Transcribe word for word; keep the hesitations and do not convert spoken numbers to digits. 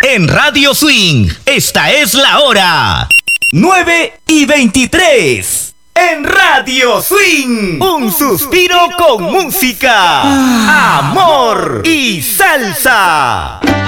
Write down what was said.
En Radio Swing, esta es la hora. nueve y veintitrés. En Radio Swing, un suspiro con música, amor y salsa.